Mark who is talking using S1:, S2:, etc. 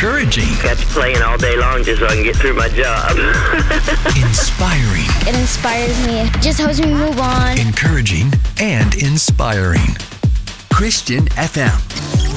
S1: encouraging,
S2: Got you playing all day long just so I can get through my job.
S1: inspiring,
S3: It inspires me. Just helps me move on.
S1: encouraging, and inspiring.
S4: Christian FM.